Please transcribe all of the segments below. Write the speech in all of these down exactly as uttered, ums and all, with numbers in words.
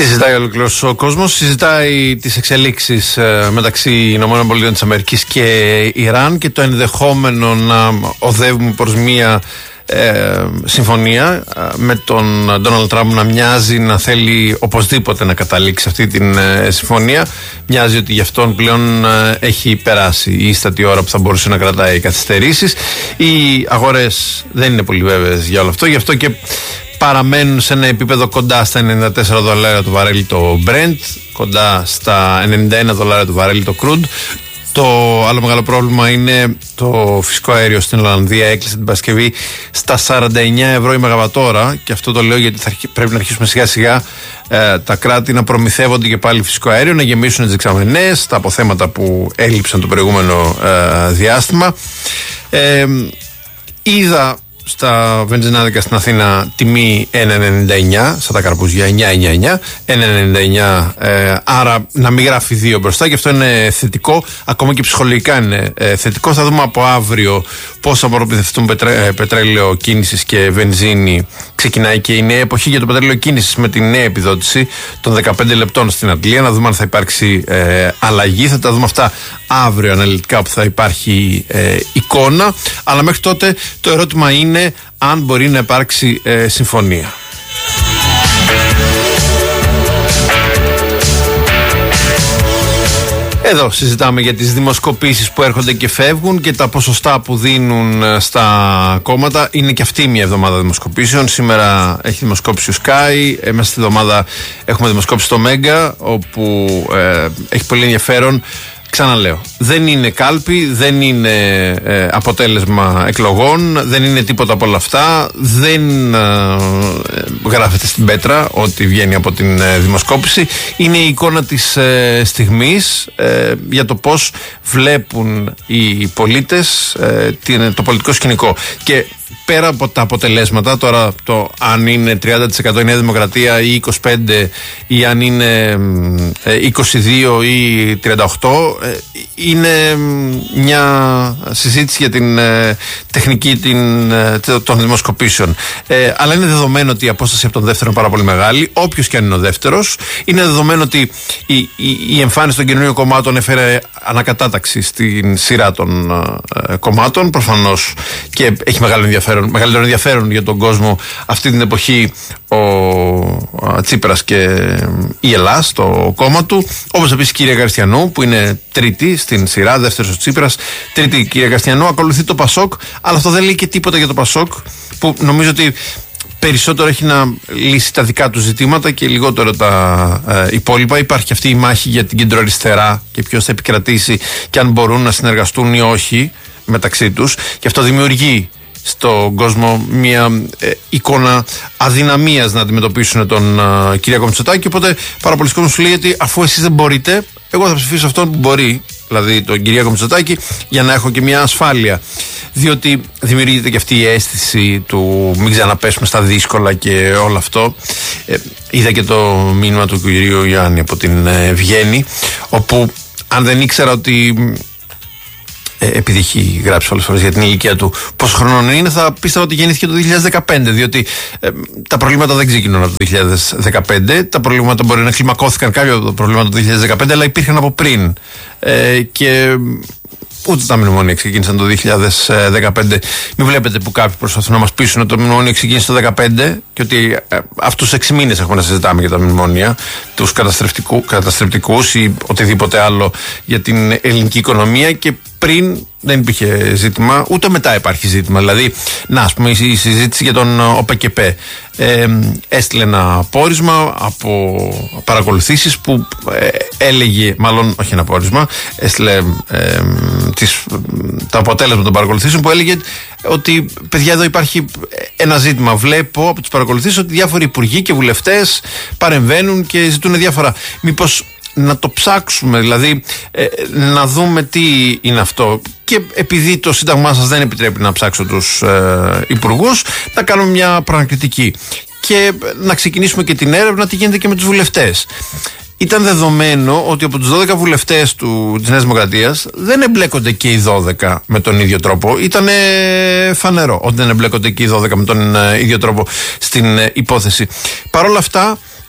Τι συζητάει ολόκληρος ο κόσμος? Συζητάει τις εξελίξεις ε, μεταξύ ΗΠΑ και Ιράν και το ενδεχόμενο να οδεύουμε προς μία ε, συμφωνία ε, με τον Ντόναλντ Τραμπ να μοιάζει να θέλει οπωσδήποτε να καταλήξει αυτή την ε, συμφωνία. Μοιάζει ότι γι' αυτόν πλέον ε, έχει περάσει η ίστατη ώρα που θα μπορούσε να κρατάει καθυστερήσεις. Οι αγορές δεν είναι πολύ βέβαιες για όλο αυτό, γι' αυτό και παραμένουν σε ένα επίπεδο κοντά στα ενενήντα τέσσερα δολάρια το βαρέλι το Brent, κοντά στα ενενήντα ένα δολάρια το βαρέλι το crude. Το άλλο μεγάλο πρόβλημα είναι το φυσικό αέριο στην Ολλανδία. Έκλεισε την Παρασκευή στα σαράντα εννιά ευρώ η μεγαβατόρα, και αυτό το λέω γιατί θα πρέπει να αρχίσουμε σιγά σιγά ε, τα κράτη να προμηθεύονται και πάλι φυσικό αέριο, να γεμίσουν τις δεξαμενές, τα αποθέματα που έλειψαν το προηγούμενο ε, διάστημα. Ε, είδα στα βενζινάδικα στην Αθήνα τιμή ένα ενενήντα εννιά, σαν τα καρπούζια εννιά ενενήντα εννιά, ένα ενενήντα εννιά, ε, άρα να μην γράφει δύο μπροστά, και αυτό είναι θετικό, ακόμα και ψυχολογικά είναι ε, θετικό. Θα δούμε από αύριο πώς θα προμηθευτούν πετρέ, ε, πετρέλαιο κίνησης και βενζίνη. Ξεκινάει και η νέα εποχή για το πετρέλαιο κίνησης με τη νέα επιδότηση των δεκαπέντε λεπτών στην Αντλία. Να δούμε αν θα υπάρξει ε, αλλαγή. Θα τα δούμε αυτά αύριο αναλυτικά, που θα υπάρχει ε, εικόνα. Αλλά μέχρι τότε το ερώτημα είναι αν μπορεί να υπάρξει ε, συμφωνία. Εδώ συζητάμε για τις δημοσκοπήσεις που έρχονται και φεύγουν και τα ποσοστά που δίνουν στα κόμματα. Είναι και αυτή μια εβδομάδα δημοσκοπήσεων. Σήμερα έχει δημοσκόπηση ο Sky. Ε, μέσα στη εβδομάδα έχουμε δημοσκόπηση στο Μέγκα, όπου ε, έχει πολύ ενδιαφέρον. Ξαναλέω, δεν είναι κάλπη, δεν είναι ε, αποτέλεσμα εκλογών, δεν είναι τίποτα από όλα αυτά, δεν ε, γράφεται στην πέτρα ότι βγαίνει από την ε, δημοσκόπηση. Είναι η εικόνα της ε, στιγμής ε, για το πώς βλέπουν οι πολίτες ε, την, το πολιτικό σκηνικό. Και πέρα από τα αποτελέσματα, τώρα το αν είναι τριάντα τοις εκατό η Νέα Δημοκρατία ή είκοσι πέντε τοις εκατό ή αν είναι είκοσι δύο τοις εκατό ή τριάντα οκτώ τοις εκατό, είναι μια συζήτηση για την τεχνική την, των δημοσκοπήσεων. Ε, αλλά είναι δεδομένο ότι η απόσταση από τον δεύτερο είναι πάρα πολύ μεγάλη, όποιος και αν είναι ο δεύτερος. Είναι δεδομένο ότι η, η, η εμφάνιση των καινούριων κομμάτων έφερε ανακατάταξη στην σειρά των ε, κομμάτων, προφανώς, και έχει μεγάλο ενδιαφέρον, μεγαλύτερο ενδιαφέρον για τον κόσμο αυτή την εποχή ο, ο Τσίπρας και η Ελλάς, το κόμμα του. Όπως επίσης η κυρία Κριστιανού, που είναι τρίτη στην σειρά, δεύτερος ο Τσίπρας, τρίτη η κυρία Κριστιανού, ακολουθεί το Πασόκ, αλλά αυτό δεν λέει και τίποτα για το Πασόκ, που νομίζω ότι περισσότερο έχει να λύσει τα δικά του ζητήματα και λιγότερο τα ε, υπόλοιπα. Υπάρχει αυτή η μάχη για την κεντροαριστερά και ποιος θα επικρατήσει και αν μπορούν να συνεργαστούν ή όχι μεταξύ τους, και αυτό δημιουργεί στον κόσμο μια ε, εικόνα αδυναμίας να αντιμετωπίσουν τον ε, Κυριάκο Μητσοτάκη. Οπότε πάρα πολλοί κόσμος σου λέει ότι αφού εσείς δεν μπορείτε, εγώ θα ψηφίσω αυτόν που μπορεί, δηλαδή τον Κυριάκο Μητσοτάκη, για να έχω και μια ασφάλεια. Διότι δημιουργείται και αυτή η αίσθηση του μην ξαναπέσουμε στα δύσκολα και όλο αυτό. Ε, είδα και το μήνυμα του κυρίου Γιάννη από την ε, Βιέννη, όπου αν δεν ήξερα ότι, ε, επειδή έχει γράψει όλες φορές για την ηλικία του πόσο χρονών είναι, θα πίστευα ότι γεννήθηκε το δύο χιλιάδες δεκαπέντε, διότι ε, τα προβλήματα δεν ξεκινούν από το δύο χιλιάδες δεκαπέντε. Τα προβλήματα μπορεί να κλιμακώθηκαν κάποια από τα προβλήματα του δύο χιλιάδες δεκαπέντε, αλλά υπήρχαν από πριν. Ε, και ούτε τα μνημόνια ξεκίνησαν το δύο χιλιάδες δεκαπέντε. Μην βλέπετε που κάποιοι προσπαθούν να μας πείσουν ότι το μνημόνιο ξεκίνησε το δύο χιλιάδες δεκαπέντε και ότι ε, αυτούς τους έξι μήνες έχουμε να συζητάμε για τα μνημόνια, τους καταστρεπτικούς ή οτιδήποτε άλλο για την ελληνική οικονομία, και πριν δεν υπήρχε ζήτημα, ούτε μετά υπάρχει ζήτημα. Δηλαδή, να, ας πούμε, η συζήτηση για τον ΟΠΕΚΕΠ ε, έστειλε ένα πόρισμα από παρακολουθήσεις που ε, έλεγε, μάλλον όχι ένα πόρισμα, έστειλε ε, τις, το αποτέλεσμα των παρακολουθήσεων που έλεγε ότι, παιδιά, εδώ υπάρχει ένα ζήτημα. Βλέπω από τις παρακολουθήσεις ότι διάφοροι υπουργοί και βουλευτές παρεμβαίνουν και ζητούν διάφορα. Μήπως να το ψάξουμε, δηλαδή ε, να δούμε τι είναι αυτό, και επειδή το σύνταγμά σας δεν επιτρέπει να ψάξω τους ε, υπουργούς, να κάνουμε μια πραγματική και να ξεκινήσουμε και την έρευνα τι γίνεται και με τους βουλευτές. Ήταν δεδομένο ότι από τους δώδεκα βουλευτές του, της Νέας Δημοκρατίας δεν εμπλέκονται και οι δώδεκα με τον ίδιο τρόπο. Ήταν φανερό ότι δεν εμπλέκονται και οι δώδεκα με τον ε, ίδιο τρόπο στην ε, υπόθεση. Παρ' όλα αυτά,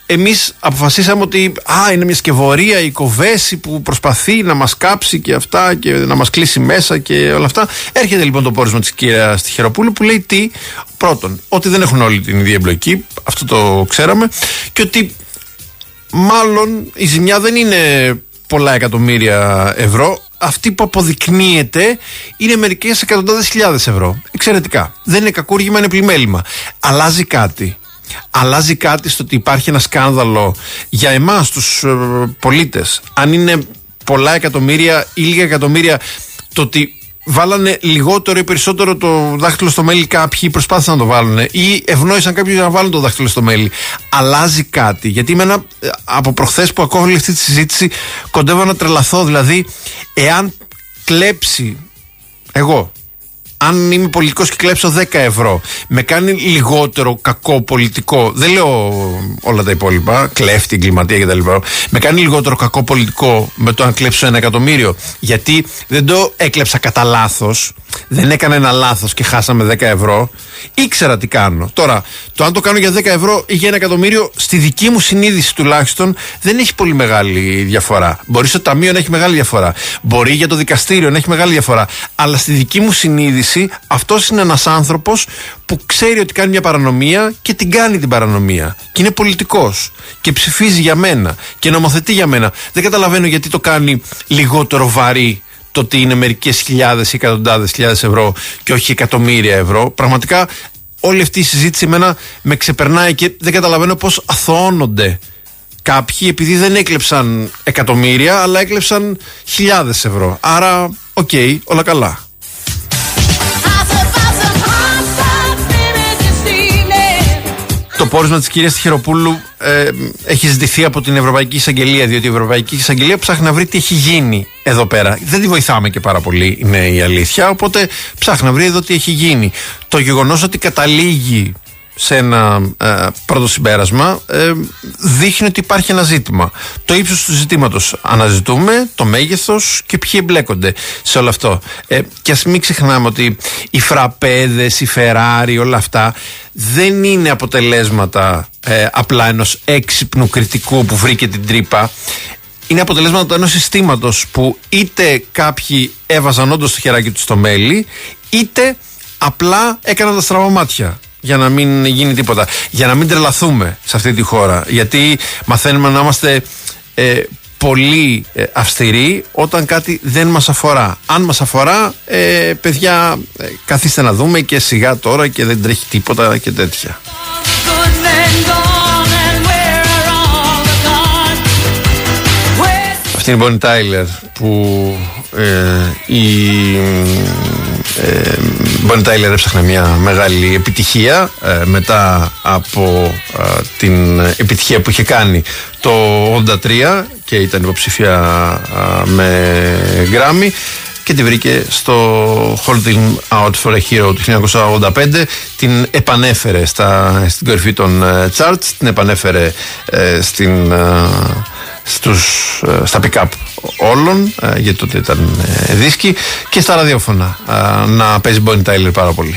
εμείς αποφασίσαμε ότι α, είναι μια σκευωρία η Κοβέση που προσπαθεί να μας κάψει και αυτά και να μας κλείσει μέσα και όλα αυτά. Έρχεται λοιπόν το πόρισμα της κυρίας Τυχεροπούλου που λέει τι? Πρώτον, ότι δεν έχουν όλοι την ίδια εμπλοκή, αυτό το ξέραμε, και ότι μάλλον η ζημιά δεν είναι πολλά εκατομμύρια ευρώ. Αυτή που αποδεικνύεται είναι μερικές εκατοντάδες χιλιάδες ευρώ. Εξαιρετικά. Δεν είναι κακούργημα, είναι πλημέλημα. Αλλάζει κάτι. Αλλάζει κάτι στο ότι υπάρχει ένα σκάνδαλο για εμάς τους ε, πολίτες. Αν είναι πολλά εκατομμύρια ή λίγα εκατομμύρια, το ότι βάλανε λιγότερο ή περισσότερο το δάχτυλο στο μέλι κάποιοι, προσπάθησαν να το βάλουν ή ευνόησαν κάποιοι για να βάλουν το δάχτυλο στο μέλι. Αλλάζει κάτι. Γιατί εμένα από προχθές που ακούω όλη αυτή τη συζήτηση κοντεύω να τρελαθώ. Δηλαδή, εάν κλέψει εγώ, αν είμαι πολιτικός και κλέψω δέκα ευρώ, με κάνει λιγότερο κακό πολιτικό, δεν λέω όλα τα υπόλοιπα, κλέφτη, εγκληματία κτλ. Με κάνει λιγότερο κακό πολιτικό με το αν κλέψω ένα εκατομμύριο, γιατί δεν το έκλεψα κατά λάθος, δεν έκανα ένα λάθος και χάσαμε δέκα ευρώ. Ήξερα τι κάνω. Τώρα, το αν το κάνω για δέκα ευρώ ή για ένα εκατομμύριο, στη δική μου συνείδηση τουλάχιστον, δεν έχει πολύ μεγάλη διαφορά. Μπορεί στο ταμείο να έχει μεγάλη διαφορά. Μπορεί για το δικαστήριο να έχει μεγάλη διαφορά. Αλλά στη δική μου συνείδηση, αυτός είναι ένας άνθρωπος που ξέρει ότι κάνει μια παρανομία και την κάνει την παρανομία. Και είναι πολιτικός. Και ψηφίζει για μένα. Και νομοθετεί για μένα. Δεν καταλαβαίνω γιατί το κάνει λιγότερο βαρύ το ότι είναι μερικές χιλιάδες ή εκατοντάδες χιλιάδες ευρώ και όχι εκατομμύρια ευρώ. Πραγματικά όλη αυτή η συζήτηση εμένα με ξεπερνάει και δεν καταλαβαίνω πώς αθωώνονται κάποιοι επειδή δεν έκλεψαν εκατομμύρια αλλά έκλεψαν χιλιάδες ευρώ. Άρα, οκ, okay, όλα καλά. Το πόρισμα της κυρίας Τυχεροπούλου ε, έχει ζητηθεί από την Ευρωπαϊκή Εισαγγελία, διότι η Ευρωπαϊκή Εισαγγελία ψάχνει να βρει τι έχει γίνει εδώ πέρα. Δεν τη βοηθάμε και πάρα πολύ, είναι η αλήθεια, οπότε ψάχνει να βρει εδώ τι έχει γίνει. Το γεγονός ότι καταλήγει σε ένα ε, πρώτο συμπέρασμα ε, δείχνει ότι υπάρχει ένα ζήτημα. Το ύψος του ζητήματος αναζητούμε, το μέγεθος και ποιοι εμπλέκονται σε όλο αυτό. Ε, και ας μην ξεχνάμε ότι οι φραπέδες, οι Φεράρι, όλα αυτά δεν είναι αποτελέσματα ε, απλά ενός έξυπνου κριτικού που βρήκε την τρύπα. Είναι αποτελέσματα ενός συστήματος που είτε κάποιοι έβαζαν όντως το χεράκι του στο μέλι, είτε απλά έκαναν τα στραβά μάτια για να μην γίνει τίποτα, για να μην τρελαθούμε σε αυτή τη χώρα, γιατί μαθαίνουμε να είμαστε ε, πολύ ε, αυστηροί όταν κάτι δεν μας αφορά. Αν μας αφορά, ε, παιδιά, ε, καθίστε να δούμε και σιγά τώρα και δεν τρέχει τίποτα και τέτοια. Αυτή είναι η Bonnie Tyler που ε, η ε, Bonnie Tyler έψαχνε μια μεγάλη επιτυχία ε, μετά από ε, την επιτυχία που είχε κάνει το ογδόντα τρία και ήταν υποψήφια ε, με Grammy και τη βρήκε στο Holding Out for a Hero του χίλια εννιακόσια ογδόντα πέντε, την επανέφερε στα, στην κορυφή των uh, charts, την επανέφερε uh, στην, uh, στους, uh, στα pick-up όλων, uh, γιατί τότε ήταν uh, δίσκοι, και στα ραδιόφωνα uh, να παίζει Bonnie Tyler πάρα πολύ.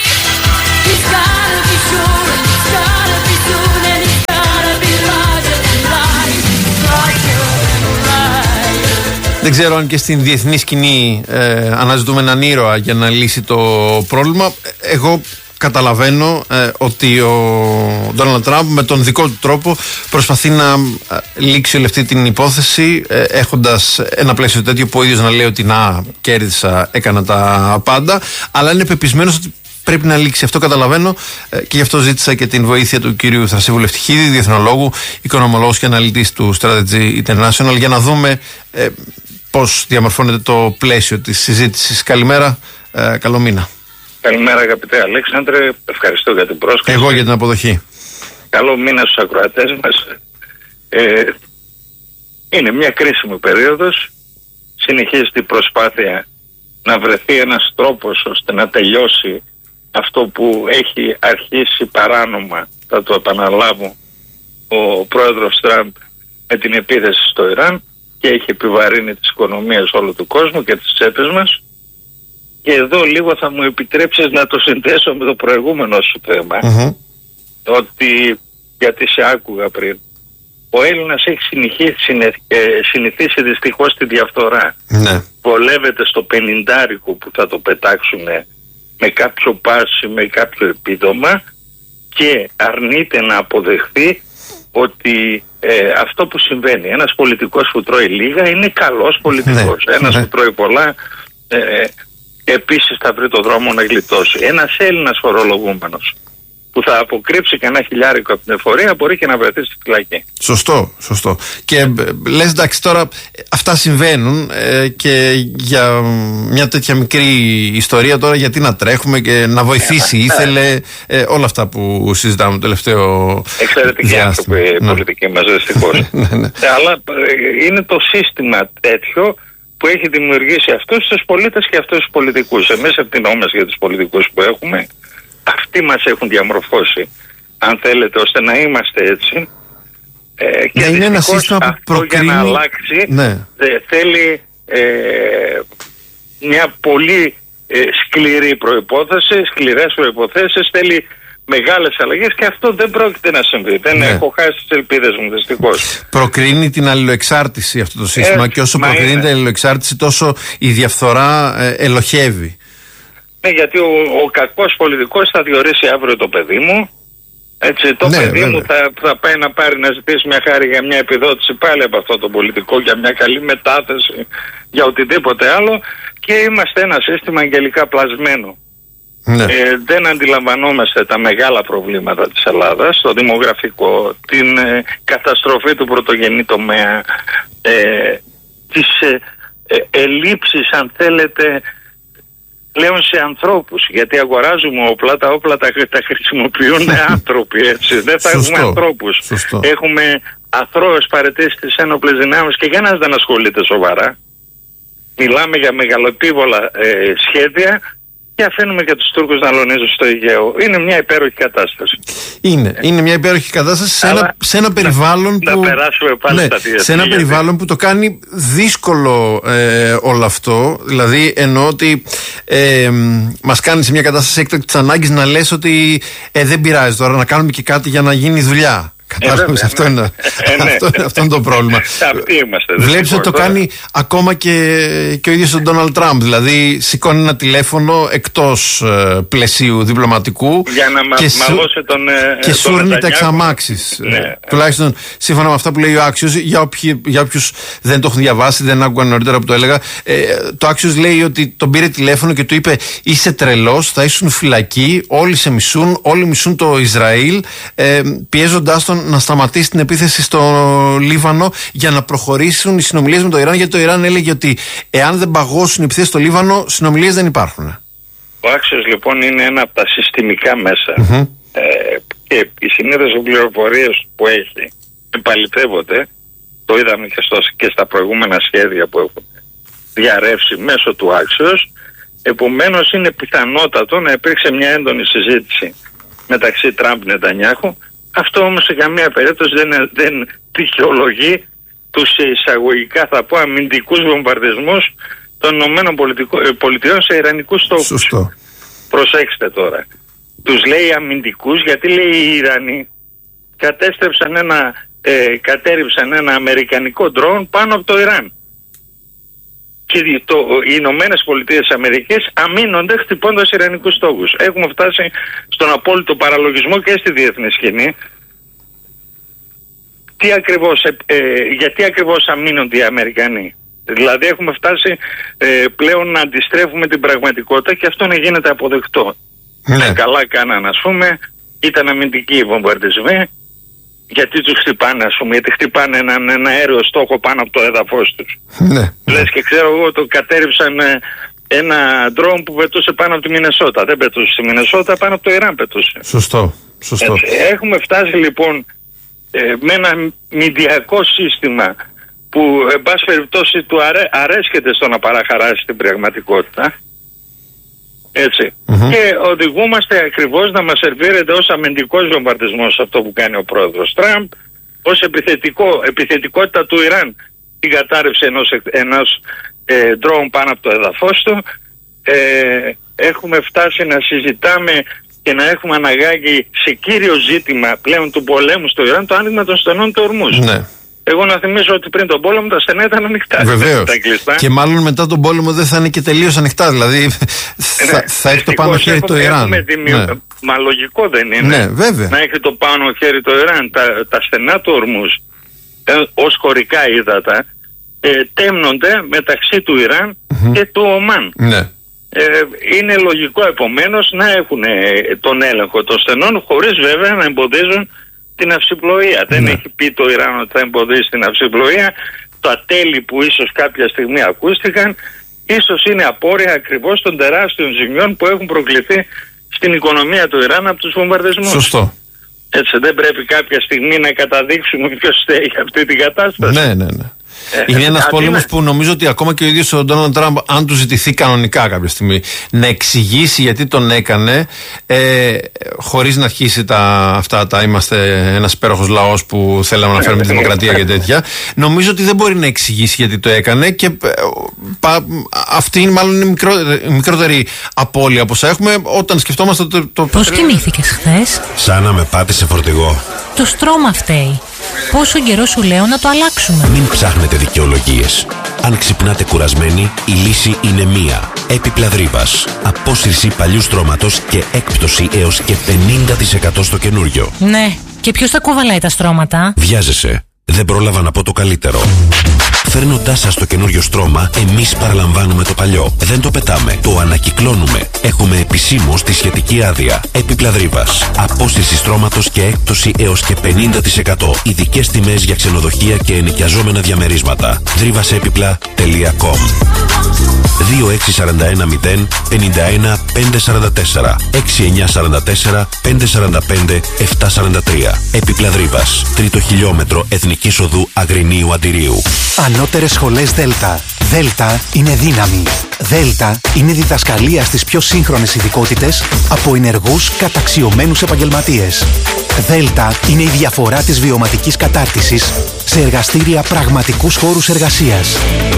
Δεν ξέρω αν και στην διεθνή σκηνή ε, αναζητούμε έναν ήρωα για να λύσει το πρόβλημα. Εγώ καταλαβαίνω ε, ότι ο Ντόναλντ Τραμπ με τον δικό του τρόπο προσπαθεί να ε, λήξει όλη αυτή την υπόθεση, ε, έχοντας ένα πλαίσιο τέτοιο που ο ίδιος να λέει ότι να, κέρδισα, έκανα τα πάντα, αλλά είναι πεπισμένος ότι πρέπει να λήξει. Αυτό καταλαβαίνω ε, και γι' αυτό ζήτησα και την βοήθεια του κύριου Θρασίβου Λευτυχίδη, διεθνολόγου, οικονομολόγος και αναλυτής του Strategy International, για να δούμε ε, πώς διαμορφώνεται το πλαίσιο της συζήτησης. Καλημέρα, ε, καλό μήνα. Καλημέρα αγαπητέ Αλέξανδρε, ευχαριστώ για την πρόσκληση. Εγώ για την αποδοχή. Καλό μήνα στους ακροατές μας. Ε, είναι μια κρίσιμη περίοδος, συνεχίζεται η προσπάθεια να βρεθεί ένας τρόπος ώστε να τελειώσει αυτό που έχει αρχίσει παράνομα, θα το επαναλάβω, ο πρόεδρος Τραμπ με την επίθεση στο Ιράν και έχει επιβαρύνει τις οικονομίες όλου του κόσμου και τις τσέπες μας. Και εδώ λίγο θα μου επιτρέψεις να το συνδέσω με το προηγούμενο σου θέμα. Mm-hmm. Ότι, γιατί σε άκουγα πριν, Ο Έλληνας έχει συνηθίσει δυστυχώς τη διαφθορά. Ναι. Βολεύεται στο πενηντάρικο που θα το πετάξουν με κάποιο πάση, με κάποιο επίδομα, και αρνείται να αποδεχθεί ότι ε, αυτό που συμβαίνει, ένας πολιτικός που τρώει λίγα είναι καλός πολιτικός. Ναι. Ένας που τρώει πολλά ε, επίσης θα βρει το δρόμο να γλιτώσει. Ένας Έλληνας φορολογούμενος που θα αποκρύψει κανένα χιλιάρικο από την εφορία μπορεί και να βρεθεί στη φυλακή. Σωστό, σωστό. Και ε, λες, εντάξει, τώρα αυτά συμβαίνουν ε, και για μια τέτοια μικρή ιστορία τώρα γιατί να τρέχουμε και να βοηθήσει yeah, ήθελε yeah. Ε, όλα αυτά που συζητάμε το τελευταίο εξαιρετικοί άνθρωποι οι ναι. πολιτικοί μας, δυστυχώς. ναι, ναι. Αλλά ε, είναι το σύστημα τέτοιο που έχει δημιουργήσει αυτούς τους πολίτες και αυτούς τους πολιτικούς. Εμείς ευθυνόμαστε για τους πολιτικούς που έχουμε. Αυτοί μας έχουν διαμορφώσει, αν θέλετε, ώστε να είμαστε έτσι. Ε, και είναι ένα σύστημα που αυτό προκρίνει... για να αλλάξει ναι. ε, θέλει ε, μια πολύ ε, σκληρή προϋπόθεση, σκληρές προϋποθέσεις, θέλει μεγάλες αλλαγές και αυτό δεν πρόκειται να συμβεί. Δεν ναι. έχω χάσει τις ελπίδες μου, δυστυχώς. Προκρίνει την αλληλοεξάρτηση αυτό το σύστημα, ε, και όσο προκρίνει είναι. την αλληλοεξάρτηση τόσο η διαφθορά ε, ελοχεύει. Ναι, γιατί ο, ο κακός πολιτικός θα διορίσει αύριο το παιδί μου. Έτσι, το ναι, παιδί βέβαια. μου θα, θα πάει να πάρει να ζητήσει μια χάρη για μια επιδότηση πάλι από αυτό το πολιτικό, για μια καλή μετάθεση, για οτιδήποτε άλλο, και είμαστε ένα σύστημα αγγελικά πλασμένο. Ναι. Ε, δεν αντιλαμβανόμαστε τα μεγάλα προβλήματα της Ελλάδας, το δημογραφικό, την ε, καταστροφή του πρωτογενή τομέα, ε, τις ε, ε, ελλείψεις, αν θέλετε, πλέον σε ανθρώπους, γιατί αγοράζουμε όπλα, τα όπλα τα, τα χρησιμοποιούν άνθρωποι, έτσι. Δεν θα Σωστό. έχουμε ανθρώπους. Σωστό. Έχουμε αθρώες παραιτήσεις στις ένοπλες δυνάμεις και κανένας δεν ασχολείται σοβαρά. Μιλάμε για μεγαλοεπίβολα ε, σχέδια και αφήνουμε και τους Τούρκους να αλωνίζουν στο Αιγαίο. Είναι μια υπέροχη κατάσταση. Είναι, είναι μια υπέροχη κατάσταση σε ένα, σε ένα περιβάλλον να, που... Να περάσουμε πάλι ναι, στα διεθνή, σε ένα γιατί... περιβάλλον που το κάνει δύσκολο ε, όλο αυτό. Δηλαδή εννοώ ότι ε, μας κάνει σε μια κατάσταση έκτακτης ανάγκης να λες ότι ε, δεν πειράζει τώρα να κάνουμε και κάτι για να γίνει δουλειά. Κατάλαβες, ε, αυτό, ναι. είναι, ε, ναι. αυτό, αυτό είναι το πρόβλημα. Αυτοί είμαστε. Βλέπεις ότι το τώρα. κάνει ακόμα και, και ο ίδιος ο Ντόναλντ Τραμπ. Δηλαδή σηκώνει ένα τηλέφωνο εκτός ε, πλαισίου διπλωματικού για να μα, και, μαλώσει τον ε, και σούρνει τα εξαμάξεις. Ναι. Ε, τουλάχιστον σύμφωνα με αυτά που λέει ο Άξιος, για, όποιοι, για όποιους δεν το έχουν διαβάσει, δεν άκουγαν νωρίτερα που το έλεγα, ε, το Άξιος λέει ότι τον πήρε τηλέφωνο και του είπε είσαι τρελός, θα ήσουν φυλακή, όλοι σε μισούν, όλοι μισούν το Ισραήλ, ε, πιέζοντάς τον να σταματήσει την επίθεση στο Λίβανο για να προχωρήσουν οι συνομιλίες με το Ιράν, γιατί το Ιράν έλεγε ότι εάν δεν παγώσουν οι επιθέσεις στο Λίβανο, συνομιλίες δεν υπάρχουν. Ο Άξιος λοιπόν είναι ένα από τα συστημικά μέσα mm-hmm. ε, και οι συνήθειες πληροφορίες που έχει επαληθεύονται, το είδαμε και, στο, και στα προηγούμενα σχέδια που έχουν διαρρεύσει μέσω του Άξιος. Επομένως είναι πιθανότατο να υπήρξε μια έντονη συζήτηση μεταξύ Τραμπ και Νετανιάχου. Αυτό όμως σε καμία περίπτωση δεν, δεν δικαιολογεί τους εισαγωγικά, θα πω, αμυντικούς βομβαρδισμούς των Ηνωμένων Πολιτειών σε ιρανικούς στόχους. Σωστό. Προσέξτε τώρα. Τους λέει αμυντικούς γιατί λέει οι Ιρανοί κατέστρεψαν ένα, ε, κατέριψαν ένα αμερικανικό ντρόουν πάνω από το Ιράν. Και το, οι Ηνωμένες Πολιτείες Αμερικής αμήνονται χτυπώντας ιρανικούς στόχους. Έχουμε φτάσει στον απόλυτο παραλογισμό και στη διεθνή σκηνή. Τι ακριβώς, ε, ε, γιατί ακριβώς αμήνονται οι Αμερικανοί? Δηλαδή έχουμε φτάσει ε, πλέον να αντιστρέφουμε την πραγματικότητα και αυτό να γίνεται αποδεκτό. Ναι. Καλά κάναν, ας πούμε, ήταν αμυντικοί οι βομβαρδισμοί. Γιατί τους χτυπάνε, ας πούμε, γιατί χτυπάνε έναν ένα αέριο στόχο πάνω από το έδαφος τους. Ναι. Λες και ξέρω εγώ, το κατέριψαν ένα ντρόουν που πετούσε πάνω από τη Μινεσότα. Δεν πετούσε στη Μινεσότα, πάνω από το Ιράν πετούσε. Σωστό. Σωστό. Έτσι, έχουμε φτάσει λοιπόν ε, με ένα μηντιακό σύστημα που εν πάση περιπτώσει του αρέ, αρέσκεται στο να παραχαράσει την πραγματικότητα. Έτσι. Mm-hmm. Και οδηγούμαστε ακριβώς να μας σερβίρεται ως αμυντικός βομβαρδισμός αυτό που κάνει ο πρόεδρος Τραμπ, ως επιθετικό, επιθετικότητα του Ιράν την κατάρρευση ενός, ενός ε, ντρόουν πάνω από το έδαφος του. Ε, έχουμε φτάσει να συζητάμε και να έχουμε αναγάγει σε κύριο ζήτημα πλέον του πολέμου στο Ιράν το άνοιγμα των στενών του Ορμούζ. Ναι. Εγώ να θυμίσω ότι πριν τον πόλεμο τα στενά ήταν ανοιχτά. Βεβαίως. Και μάλλον μετά τον πόλεμο δεν θα είναι και τελείως ανοιχτά. Δηλαδή ναι, θα, θα έχει το πάνω χέρι το Ιράν. Ναι. Μα λογικό δεν είναι ναι, βέβαια. να έχει το πάνω χέρι το Ιράν. Τα, τα στενά του Ορμούζ ε, ως χωρικά ύδατα ε, τέμνονται μεταξύ του Ιράν mm-hmm. και του Ομάν. Ναι. Ε, είναι λογικό επομένως να έχουν ε, τον έλεγχο των στενών, χωρίς βέβαια να εμποδίζουν την αυσιπλοεία. Ναι. Δεν έχει πει το Ιράν ότι θα εμποδίσει την αυσιπλοεία. Τα τέλη που ίσως κάποια στιγμή ακούστηκαν ίσως είναι απόρρια ακριβώς των τεράστιων ζημιών που έχουν προκληθεί στην οικονομία του Ιράν από τους βομβαρδισμούς. Σωστό. Έτσι δεν πρέπει κάποια στιγμή να καταδείξουμε ποιος στέει αυτή την κατάσταση. Ναι, ναι, ναι. Είναι ένας πόλεμος που νομίζω ότι ακόμα και ο ίδιος ο Ντόναλντ Τραμπ, αν του ζητηθεί κανονικά κάποια στιγμή να εξηγήσει γιατί τον έκανε, ε, χωρίς να αρχίσει τα, αυτά τα είμαστε ένας υπέροχος λαός που θέλαμε να φέρουμε τη δημοκρατία και τέτοια, νομίζω ότι δεν μπορεί να εξηγήσει γιατί το έκανε και πα, αυτή είναι μάλλον η μικρό, μικρότερη απώλεια που έχουμε όταν σκεφτόμαστε το. το Πώς κοιμήθηκες χθες? Σαν να με πάτε σε φορτηγό. Το στρώμα φταίει. Πόσο καιρό σου λέω να το αλλάξουμε? Μην ψάχνετε δικαιολογίες. Αν ξυπνάτε κουρασμένοι, η λύση είναι μία. Έπιπλα Δρύβας. Απόσυρση παλιού στρώματος και έκπτωση έως και πενήντα τοις εκατό στο καινούριο. Ναι, και ποιος θα κουβαλάει τα στρώματα? Βιάζεσαι. Δεν πρόλαβα να πω το καλύτερο. Φέρνοντάς σας το καινούριο στρώμα, εμείς παραλαμβάνουμε το παλιό. Δεν το πετάμε, το ανακυκλώνουμε. Έχουμε επισήμως τη σχετική άδεια. Έπιπλα Δρύβας. Απόσυρση στρώματος και έκπτωση έως και πενήντα τοις εκατό. Ειδικές τιμές για ξενοδοχεία και ενοικιαζόμενα διαμερίσματα. δρύβασέπιπλα τελεία κομ. δύο έξι τέσσερα ένα μηδέν πέντε ένα πέντε τέσσερα τέσσερα έξι εννιά τέσσερα τέσσερα πέντε τέσσερα πέντε επτά τέσσερα τρία. Έπιπλα Δρύβας. Τρίτο χιλιόμετρο Εθνικής Οδού Αγρινίου Αντιρίου. Ανώτερες σχολές Δέλτα. Δέλτα είναι δύναμη. Δέλτα είναι διδασκαλία στις πιο σύγχρονες ειδικότητες από ενεργούς καταξιωμένους επαγγελματίες. Δέλτα είναι η διαφορά της βιωματικής κατάρτισης σε εργαστήρια πραγματικούς χώρους εργασίας.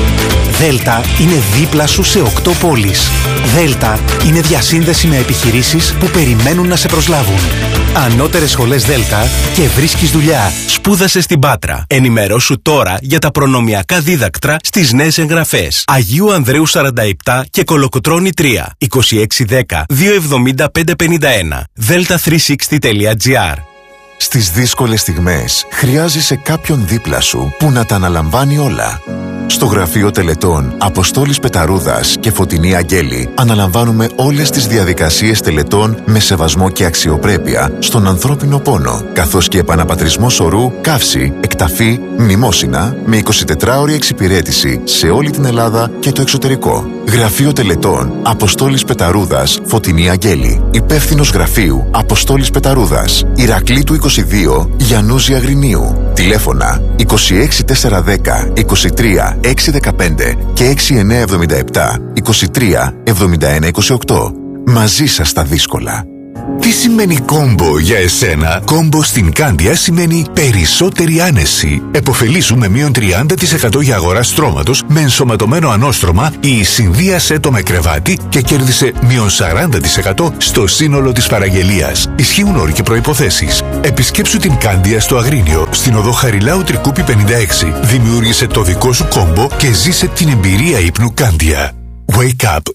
Δέλτα είναι δίπλα σου σε οκτώ πόλεις. Δέλτα είναι διασύνδεση με επιχειρήσεις που περιμένουν να σε προσλάβουν. Ανώτερες σχολές Δέλτα και βρίσκεις δουλειά. Σπούδασε στην Πάτρα. Ενημερώσου τώρα για τα προνομιακά δίδακτρα στις νέες εγγραφές. Αγίου Ανδρέου σαράντα επτά και Κολοκοτρώνη τρία. είκοσι έξι δέκα δύο εβδομήντα πέντε πενήντα ένα. δέλτα τριακόσια εξήντα τελεία τζι άρ. Στις δύσκολες στιγμές χρειάζεσαι κάποιον δίπλα σου που να τα αναλαμβάνει όλα. Στο γραφείο τελετών Αποστόλης Πεταρούδας και Φωτεινή Αγγέλη αναλαμβάνουμε όλες τις διαδικασίες τελετών με σεβασμό και αξιοπρέπεια στον ανθρώπινο πόνο, καθώς και επαναπατρισμό σωρού, καύση, εκταφή, μνημόσυνα με εικοσιτετράωρη εξυπηρέτηση σε όλη την Ελλάδα και το εξωτερικό. Γραφείο τελετών Αποστόλης Πεταρούδας, Φωτεινή Αγγέλη. Υπεύθυνος γραφείου Αποστόλης Πεταρούδας, Ηρακλήτου είκοσι δύο, Γιαννούζη Αγρινίου. Τηλέφωνα είκοσι έξι τετρακόσια δέκα είκοσι τρία έξι δεκαπέντε και έξι εννιά εβδομήντα επτά είκοσι τρία εβδομήντα ένα είκοσι οκτώ. Μαζί σας στα δύσκολα. Τι σημαίνει κόμπο για εσένα? Κόμπο στην Κάνδια σημαίνει περισσότερη άνεση. Εποφελήσου με μείον τριάντα τοις εκατό για αγορά στρώματος με ενσωματωμένο ανώστρωμα ή συνδύασέ το με κρεβάτι και κέρδισε μείον σαράντα τοις εκατό στο σύνολο της παραγγελίας. Ισχύουν όροι και προϋποθέσεις. Επισκέψου την Κάνδια στο Αγρίνιο, στην οδό Χαριλάου Τρικούπη πενήντα έξι. Δημιούργησε το δικό σου κόμπο και ζήσε την εμπειρία ύπνου Κάνδια. Wake up